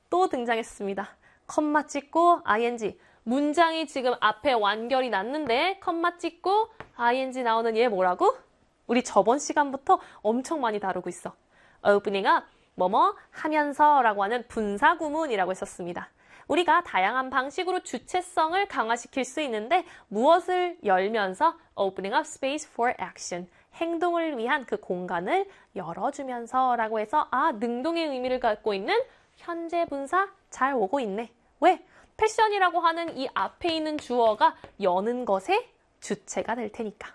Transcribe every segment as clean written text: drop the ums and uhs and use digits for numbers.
또 등장했습니다. 컴마 찍고 ing. 문장이 지금 앞에 완결이 났는데 컴마 찍고 ing 나오는 얘 뭐라고? 우리 저번 시간부터 엄청 많이 다루고 있어. opening up, 뭐뭐 하면서 라고 하는 분사구문이라고 했었습니다. 우리가 다양한 방식으로 주체성을 강화시킬 수 있는데 무엇을 열면서 opening up space for action. 행동을 위한 그 공간을 열어주면서 라고 해서 능동의 의미를 갖고 있는 현재 분사 잘 오고 있네. 왜? 패션이라고 하는 이 앞에 있는 주어가 여는 것의 주체가 될 테니까.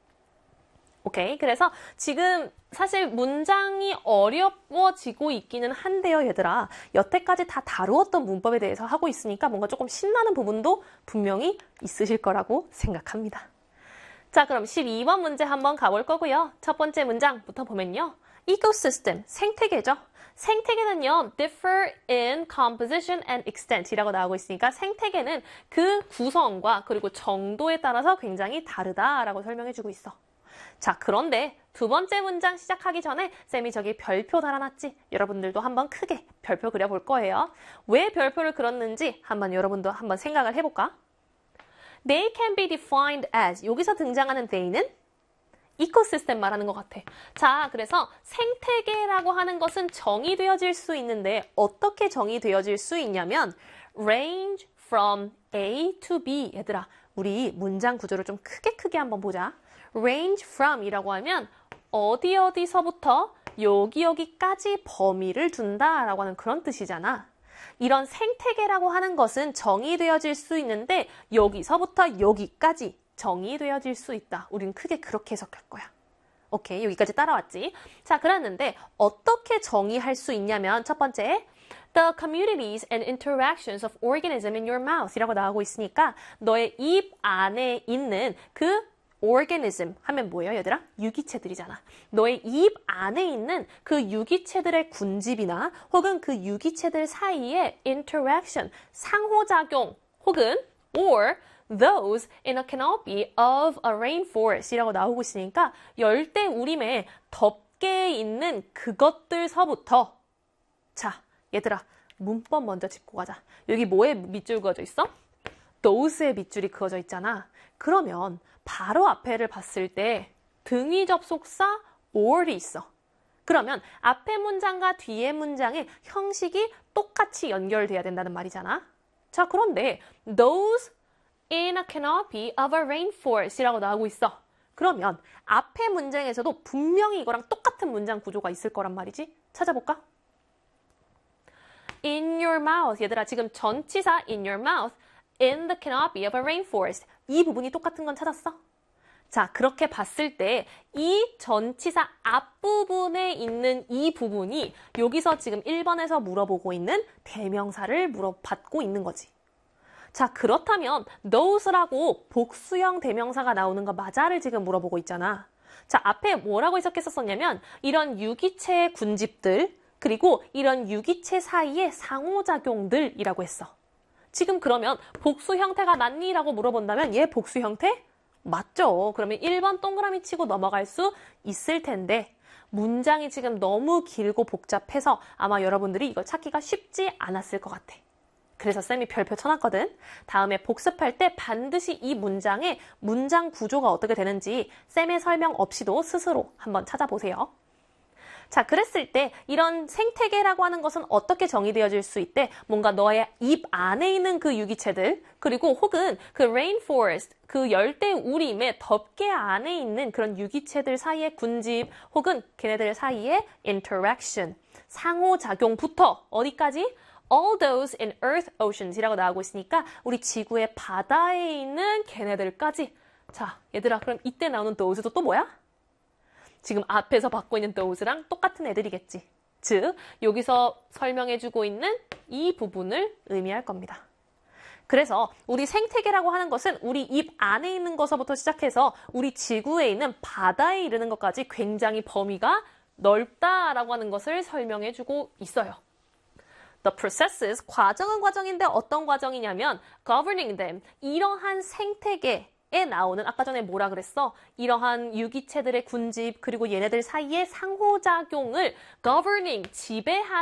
오케이. 그래서 지금 사실 문장이 어려워지고 있기는 한데요, 얘들아. 여태까지 다 다루었던 문법에 대해서 하고 있으니까 뭔가 조금 신나는 부분도 분명히 있으실 거라고 생각합니다. 자, 그럼 12번 문제 한번 가볼 거고요. 첫 번째 문장부터 보면요. ecosystem, 생태계죠. 생태계는요, differ in composition and extent 이라고 나오고 있으니까 생태계는 그 구성과 그리고 정도에 따라서 굉장히 다르다라고 설명해주고 있어. 자, 그런데 두 번째 문장 시작하기 전에 쌤이 저기 별표 달아놨지? 여러분들도 한번 크게 별표 그려볼 거예요. 왜 별표를 그렸는지 한번 여러분도 한번 생각을 해볼까? They can be defined as 여기서 등장하는 they는 이코시스템 말하는 것 같아. 자, 그래서 생태계라고 하는 것은 정의되어질 수 있는데 어떻게 정의되어질 수 있냐면 range from A to B. 얘들아, 우리 문장 구조를 좀 크게 한번 보자. range from 이라고 하면 어디서부터 여기까지 범위를 둔다라고 하는 그런 뜻이잖아. 이런 생태계라고 하는 것은 정의되어질 수 있는데 여기서부터 여기까지 정의되어질 수 있다. 우린 크게 그렇게 해석할 거야. 오케이, 여기까지 따라왔지? 자, 그랬는데 어떻게 정의할 수 있냐면 첫 번째, the communities and interactions of organism in your mouth 이라고 나오고 있으니까 너의 입 안에 있는 그 organism 하면 뭐예요, 얘들아? 유기체들이잖아. 너의 입 안에 있는 그 유기체들의 군집이나 혹은 그 유기체들 사이의 interaction, 상호작용 혹은 or those in a canopy of a rainforest 이라고 나오고 있으니까 열대우림에 덮개 있는 그것들서부터 자, 얘들아, 문법 먼저 짚고 가자. 여기 뭐에 밑줄 그어져 있어? those의 밑줄이 그어져 있잖아. 그러면 바로 앞에를 봤을 때 등위 접속사 or이 있어. 그러면 앞에 문장과 뒤에 문장의 형식이 똑같이 연결돼야 된다는 말이잖아. 자, 그런데 those in a canopy of a rainforest 이라고 나오고 있어. 그러면 앞에 문장에서도 분명히 이거랑 똑같은 문장 구조가 있을 거란 말이지. 찾아볼까? in your mouth. 얘들아, 지금 전치사 in your mouth, in the canopy of a rainforest. 이 부분이 똑같은 건 찾았어? 자, 그렇게 봤을 때 이 전치사 앞부분에 있는 이 부분이 여기서 지금 1번에서 물어보고 있는 대명사를 물어받고 있는 거지. 자, 그렇다면 those라고 복수형 대명사가 나오는 거 맞아를 지금 물어보고 있잖아. 자, 앞에 뭐라고 해석했었냐면 이런 유기체의 군집들 그리고 이런 유기체 사이의 상호작용들이라고 했어. 지금 그러면 복수 형태가 맞니? 라고 물어본다면 얘 복수 형태? 맞죠. 그러면 1번 동그라미 치고 넘어갈 수 있을 텐데 문장이 지금 너무 길고 복잡해서 아마 여러분들이 이걸 찾기가 쉽지 않았을 것 같아. 그래서 쌤이 별표 쳐놨거든. 다음에 복습할 때 반드시 이 문장의 문장 구조가 어떻게 되는지 쌤의 설명 없이도 스스로 한번 찾아보세요. 자, 그랬을 때 이런 생태계라고 하는 것은 어떻게 정의되어질 수 있대? 뭔가 너의 입 안에 있는 그 유기체들 그리고 혹은 그 rainforest, 그 열대우림의 덮개 안에 있는 그런 유기체들 사이의 군집 혹은 걔네들 사이의 interaction, 상호작용부터 어디까지? all those in earth oceans 이라고 나오고 있으니까 우리 지구의 바다에 있는 걔네들까지. 자, 얘들아, 그럼 이때 나오는 those도 또 뭐야? 지금 앞에서 받고 있는 those랑 똑같은 애들이겠지. 즉, 여기서 설명해주고 있는 이 부분을 의미할 겁니다. 그래서 우리 생태계라고 하는 것은 우리 입 안에 있는 것서부터 시작해서 우리 지구에 있는 바다에 이르는 것까지 굉장히 범위가 넓다라고 하는 것을 설명해주고 있어요. The processes, 과정은 과정인데 어떤 과정이냐면 governing them, 이러한 생태계 에 나오는 아까 전에 뭐라 그랬어? 이러한 유기체들의 군집 그리고 얘네들 사이의 상호작용을 governing, 지배하는